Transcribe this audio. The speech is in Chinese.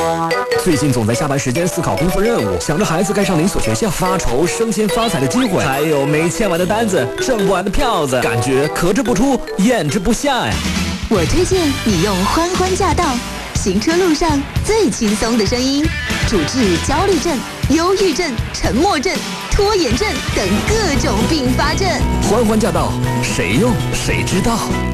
最近总在下班时间思考工作任务，想着孩子该上哪所学校，发愁升迁发财的机会，还有没签完的单子，挣不完的票子，感觉咳之不出，咽之不下呀。 我推荐你用欢欢驾到，行车路上最轻松的声音，主治焦虑症、忧郁症、沉默症、拖延症等各种并发症。 欢欢驾到，谁用谁知道。